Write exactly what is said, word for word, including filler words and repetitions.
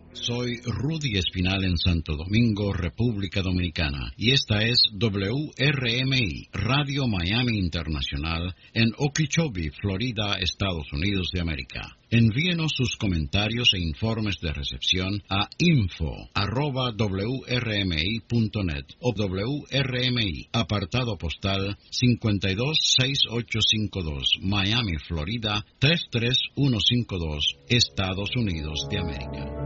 Soy Rudy Espinal en Santo Domingo, República Dominicana, y esta es W R M I, Radio Miami Internacional, en Okeechobee, Florida, Estados Unidos de América. Envíenos sus comentarios e informes de recepción a info arroba w r m i punto net o W R M I, apartado postal cinco dos seis ocho cinco dos, Miami, Florida tres tres uno cinco dos, Estados Unidos de América.